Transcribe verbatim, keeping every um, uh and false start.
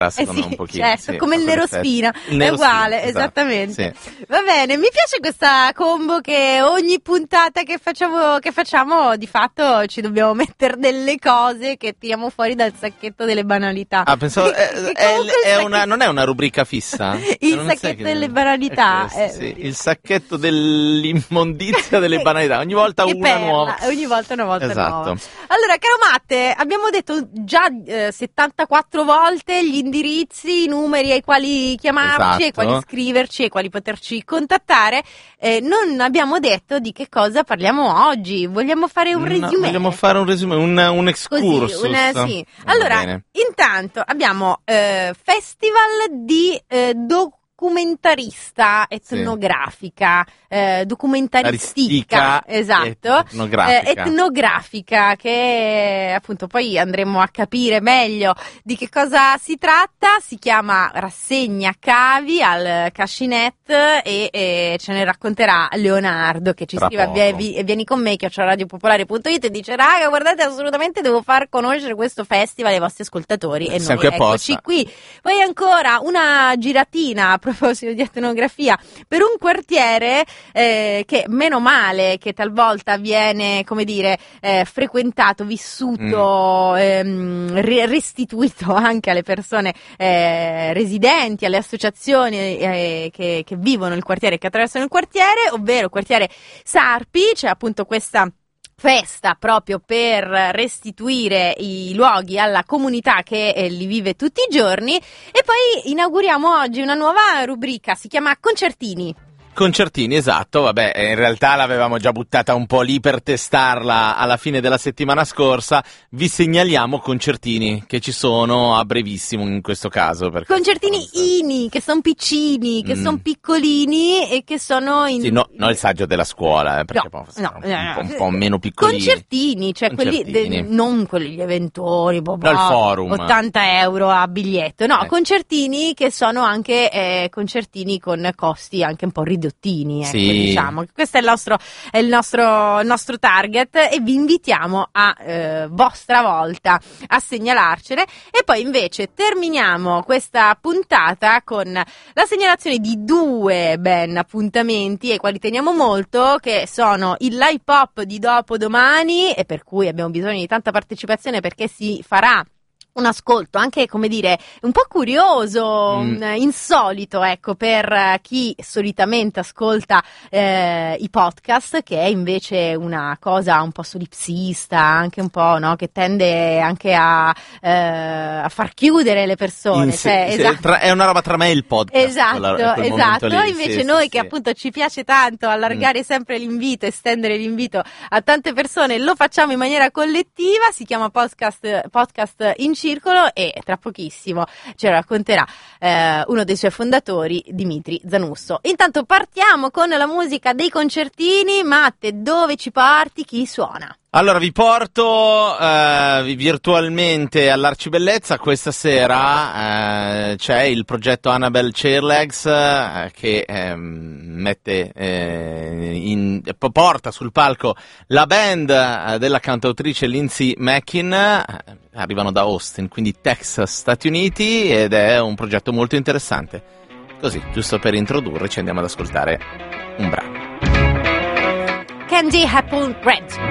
secondo eh sì, me un pochino. Certo, sì, come il Nerospina, il è uguale, esatto, esattamente. Sì. Va bene, mi piace questa combo che ogni puntata che facciamo, che facciamo di fatto ci dobbiamo mettere delle cose che tiriamo fuori dal sacchetto delle banalità. Ah, pensavo, è, Che è, comunque è il una, sacchetto- non è una rubrica fissa? Il Non sai sacchetto che- delle banalità, è questo, eh, sì, il sacchetto dell'immondizia delle banalità, ogni volta Che una perla, nuova. ogni volta una volta Esatto. nuova. Allora, caro Matte, abbiamo detto già eh, settantaquattro volte gli indirizzi, i numeri ai quali chiamarci, Esatto. ai quali scriverci, ai quali poterci contattare. Eh, non abbiamo detto di che cosa parliamo oggi. Vogliamo fare un No, resume? vogliamo fare un resume, un, un excursus. Così, una- sì. Va Allora, bene. intanto abbiamo eh, festival di eh, documentarista etnografica, eh, documentaristica, Aristica esatto, etnografica. eh, etnografica, che appunto poi andremo a capire meglio di che cosa si tratta. Si chiama Rassegna Cavi al Cascinet e, e ce ne racconterà Leonardo, che ci Tra scrive a poco. vie- vieni con me chiocciola radiopopolare punto it e dice: raga, guardate, assolutamente devo far conoscere questo festival ai vostri ascoltatori, e Siamo noi qui apposta. eccoci qui. Poi ancora una giratina a proposito di etnografia per un quartiere eh, che meno male che talvolta viene, come dire, eh, frequentato, vissuto, Mm. ehm, ri- restituito anche alle persone eh, residenti, alle associazioni eh, che, che vivono il quartiere, che attraversano il quartiere, ovvero il quartiere Sarpi. C'è appunto questa festa proprio per restituire i luoghi alla comunità che eh, li vive tutti i giorni. E poi inauguriamo oggi una nuova rubrica, si chiama Concertini. Concertini, esatto, vabbè, in realtà l'avevamo già buttata un po' lì per testarla alla fine della settimana scorsa. Vi segnaliamo concertini che ci sono a brevissimo in questo caso. perché Concertini sono- ini, che sono piccini, che Mm. sono piccolini e che sono in... Sì, no, no il saggio della scuola, eh, perché No, poi sono no, un, no, po', un no. po' meno piccolini. Concertini, cioè quelli Concertini. de- non quelli gli avventori, boh, No, il boh, forum. ottanta euro a biglietto, no, Eh. concertini che sono anche eh, concertini con costi anche un po' ridottini, ecco, Sì. diciamo. Questo è il nostro, è il nostro, il nostro target, e vi invitiamo a eh, vostra volta a segnalarcene. E poi invece terminiamo questa puntata con la segnalazione di due ben appuntamenti ai quali teniamo molto, che sono il live pop di dopodomani, e per cui abbiamo bisogno di tanta partecipazione perché si farà un ascolto anche, come dire, un po' curioso, Mm. un- insolito, ecco, per eh, chi solitamente ascolta eh, i podcast, che è invece una cosa un po' solipsista, anche un po', no, che tende anche a, eh, a far chiudere le persone. In- cioè, sì, esatto. tra- è una roba tra me e il podcast. Esatto, quella- quel esatto. momento lì, Invece sì, noi sì, che sì. appunto ci piace tanto allargare sempre l'invito, estendere l'invito a tante persone, lo facciamo in maniera collettiva. Si chiama podcast, podcast in circolo, e tra pochissimo ce lo racconterà eh, uno dei suoi fondatori, Dimitri Zanusso. Intanto partiamo con la musica dei concertini. Matte, dove ci porti? Chi suona? Allora vi porto eh, virtualmente all'Arcibellezza. Questa sera eh, c'è il progetto Annabelle Chairlegs eh, che ehm, mette eh, in, porta sul palco la band eh, della cantautrice Lindsay Mackin. Eh, arrivano da Austin, quindi Texas, Stati Uniti, ed è un progetto molto interessante. Così, giusto per introdurre, ci andiamo ad ascoltare un brano. Candy Apple Red.